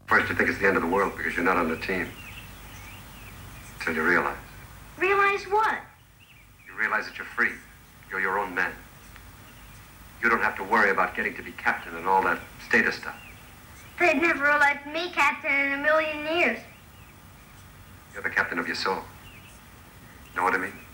First, you think it's the end of the world because you're not on the team. Until you realize. Realize what? You realize that you're free. You're your own man. You don't have to worry about getting to be captain and all that status stuff. They'd never elect me captain in a million years. You're the captain of your soul. Know what I mean?